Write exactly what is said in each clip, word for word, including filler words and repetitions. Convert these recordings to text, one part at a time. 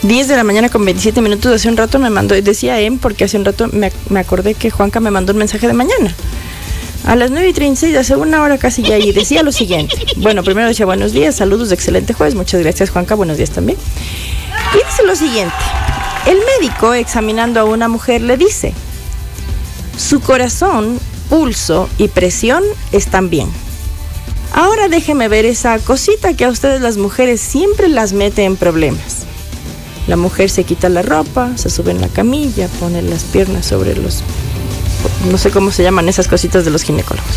diez de la mañana con veintisiete minutos. Hace un rato me mandó, decía Em, porque hace un rato me, me acordé que Juanca me mandó un mensaje de mañana. A las nueve y treinta y seis, hace una hora casi ya, y decía lo siguiente. Bueno, primero decía buenos días, saludos, de excelente jueves. Muchas gracias, Juanca, buenos días también. Y dice lo siguiente. El médico, examinando a una mujer, le dice: su corazón, pulso y presión están bien. Ahora déjeme ver esa cosita que a ustedes las mujeres siempre las mete en problemas. La mujer se quita la ropa, se sube en la camilla, pone las piernas sobre los... no sé cómo se llaman esas cositas de los ginecólogos.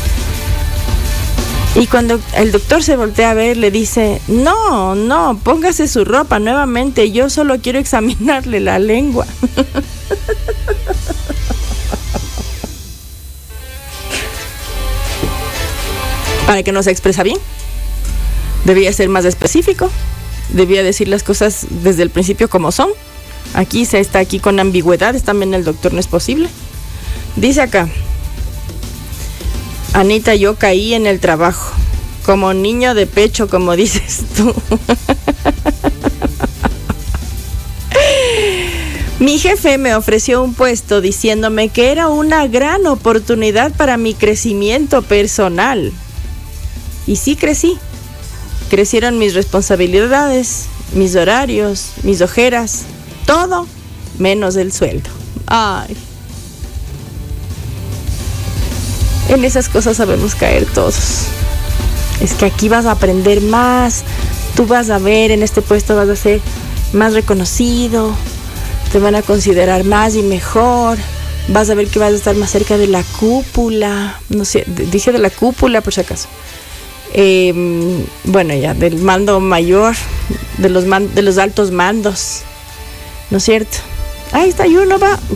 Y cuando el doctor se voltea a ver, le dice: no, no, póngase su ropa nuevamente, yo solo quiero examinarle la lengua. Para que no se expresa bien, debía ser más específico, debía decir las cosas desde el principio como son. Aquí se está aquí con ambigüedades, también el doctor no es posible. Dice acá: Anita, yo caí en el trabajo, como niño de pecho, como dices tú. Mi jefe me ofreció un puesto diciéndome que era una gran oportunidad para mi crecimiento personal. Y sí crecí. Crecieron mis responsabilidades, mis horarios, mis ojeras, todo menos el sueldo. Ay. En esas cosas sabemos caer todos. Es que aquí vas a aprender más, tú vas a ver, en este puesto vas a ser más reconocido, te van a considerar más y mejor, vas a ver que vas a estar más cerca de la cúpula, no sé, dije de la cúpula por si acaso. Eh, bueno, ya, del mando mayor, de los, man, de los altos mandos, ¿no es cierto? Ahí está, y uno va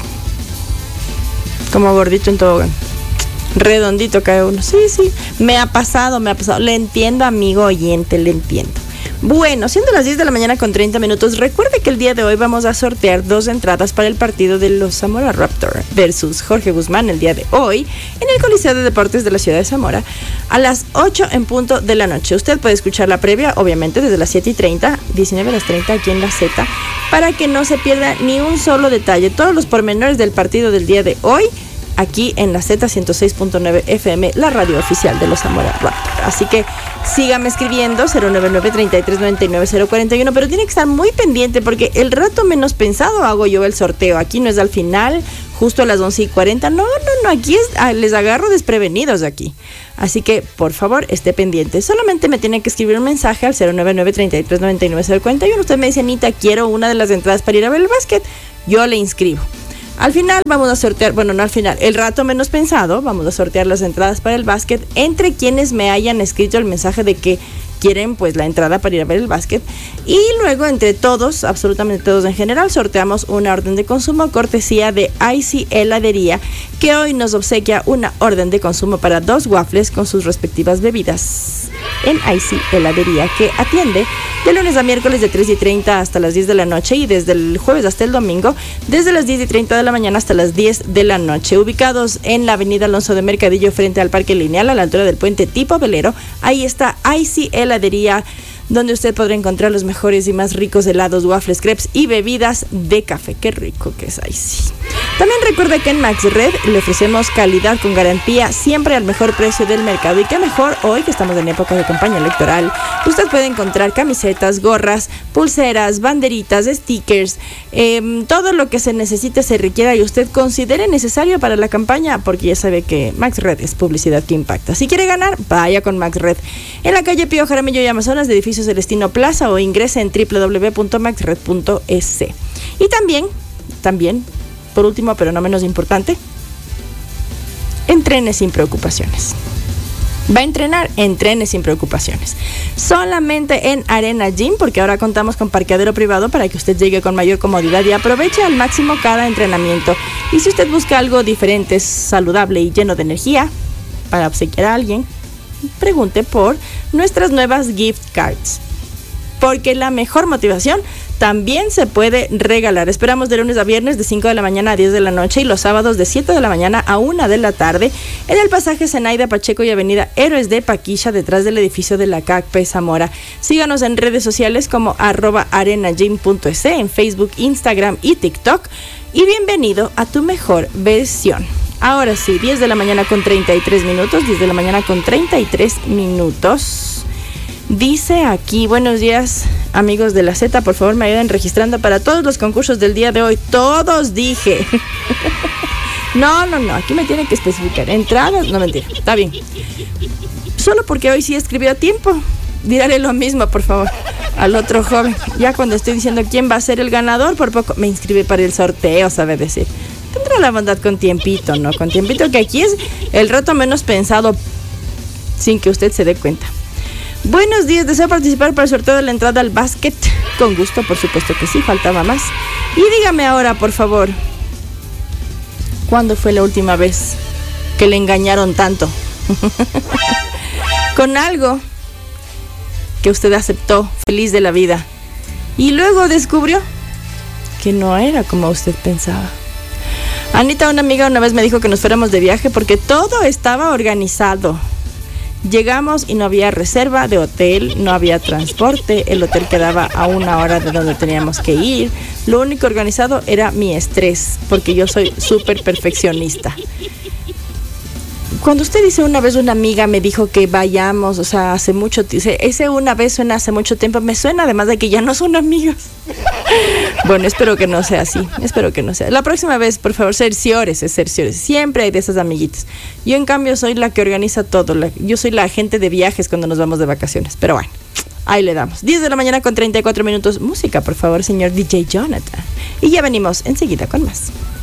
como gordito en tobogán. Redondito cae uno. Sí, sí, me ha pasado, me ha pasado. Le entiendo, amigo oyente, le entiendo. Bueno, siendo las diez de la mañana con treinta minutos, recuerde que el día de hoy vamos a sortear dos entradas para el partido de los Zamora Raptor versus Jorge Guzmán el día de hoy en el Coliseo de Deportes de la ciudad de Zamora a las ocho en punto de la noche. Usted puede escuchar la previa, obviamente, desde las siete y treinta, diecinueve a las treinta aquí en la Z, para que no se pierda ni un solo detalle. Todos los pormenores del partido del día de hoy aquí en la Z ciento seis punto nueve F M, la radio oficial de los Zamora Raptor. Así que sígame escribiendo cero nueve nueve, treinta y tres, noventa y nueve, cero cuarenta y uno, pero tiene que estar muy pendiente porque el rato menos pensado hago yo el sorteo. Aquí no es al final, justo a las once y cuarenta. No, no, no, aquí es, ah, les agarro desprevenidos aquí. Así que, por favor, esté pendiente. Solamente me tiene que escribir un mensaje al cero nueve nueve, treinta y tres, noventa y nueve, cero cuarenta y uno. Usted me dice: Anita, quiero una de las entradas para ir a ver el básquet. Yo le inscribo. Al final vamos a sortear, bueno, no al final, el rato menos pensado, vamos a sortear las entradas para el básquet entre quienes me hayan escrito el mensaje de que quieren pues la entrada para ir a ver el básquet, y luego entre todos, absolutamente todos en general, sorteamos una orden de consumo cortesía de Icy Heladería, que hoy nos obsequia una orden de consumo para dos waffles con sus respectivas bebidas en Icy Heladería, que atiende de lunes a miércoles de tres y treinta hasta las diez de la noche y desde el jueves hasta el domingo desde las diez y treinta de la mañana hasta las diez de la noche. Ubicados en la avenida Alonso de Mercadillo frente al Parque Lineal a la altura del puente tipo velero, ahí está Icy Heladería, donde usted podrá encontrar los mejores y más ricos helados, waffles, crepes y bebidas de café. Qué rico que es Icy. También recuerde que en MaxRed le ofrecemos calidad con garantía, siempre al mejor precio del mercado. Y qué mejor hoy que estamos en época de campaña electoral. Usted puede encontrar camisetas, gorras, pulseras, banderitas, stickers, eh, todo lo que se necesite, se requiera y usted considere necesario para la campaña, porque ya sabe que MaxRed es publicidad que impacta. Si quiere ganar, vaya con MaxRed. En la calle Pío Jaramillo y Amazonas de Edificio Celestino Plaza, o ingrese en doble u doble u doble u punto maxred punto e s. Y también, también, por último, pero no menos importante, entrene sin preocupaciones. Va a entrenar, entrene sin preocupaciones. Solamente en Arena Gym, porque ahora contamos con parqueadero privado para que usted llegue con mayor comodidad y aproveche al máximo cada entrenamiento. Y si usted busca algo diferente, saludable y lleno de energía para obsequiar a alguien, pregunte por nuestras nuevas gift cards, porque la mejor motivación también se puede regalar. Esperamos de lunes a viernes de cinco de la mañana a diez de la noche y los sábados de siete de la mañana a una de la tarde en el pasaje Zenaida Pacheco y avenida Héroes de Paquilla, detrás del edificio de la C A C P Zamora. Síganos en redes sociales como arroba arenagym punto es, en Facebook, Instagram y TikTok. Y bienvenido a tu mejor versión. Ahora sí, diez de la mañana con treinta y tres minutos, diez de la mañana con treinta y tres minutos. Dice aquí, buenos días amigos de la Z, por favor me ayuden registrando para todos los concursos del día de hoy. Todos dije. No, no, no, aquí me tienen que especificar. Entradas, no, mentira, está bien. Solo porque hoy sí escribió a tiempo. Dígale lo mismo, por favor, al otro joven. Ya cuando estoy diciendo quién va a ser el ganador, por poco me inscribe para el sorteo, sabe decir. Tendrá la bondad con tiempito, ¿no? Con tiempito, que aquí es el rato menos pensado, sin que usted se dé cuenta. Buenos días, deseo participar para el sorteo de la entrada al básquet. Con gusto, por supuesto que sí, faltaba más. Y dígame ahora, por favor, ¿cuándo fue la última vez que le engañaron tanto? Con algo que usted aceptó, feliz de la vida, y luego descubrió que no era como usted pensaba. Anita, una amiga, una vez me dijo que nos fuéramos de viaje porque todo estaba organizado. Llegamos y no había reserva de hotel, no había transporte, el hotel quedaba a una hora de donde teníamos que ir. Lo único organizado era mi estrés, porque yo soy súper perfeccionista. Cuando usted dice una vez una amiga me dijo que vayamos, o sea, hace mucho tiempo, ese una vez suena hace mucho tiempo, me suena además de que ya no son amigos. Bueno, espero que no sea así, espero que no sea. La próxima vez, por favor, cerciores, cerciores. Siempre hay de esas amiguitas. Yo, en cambio, soy la que organiza todo. La, yo soy la agente de viajes cuando nos vamos de vacaciones. Pero bueno, ahí le damos. diez de la mañana con treinta y cuatro minutos. Música, por favor, señor D J Jonathan. Y ya venimos enseguida con más.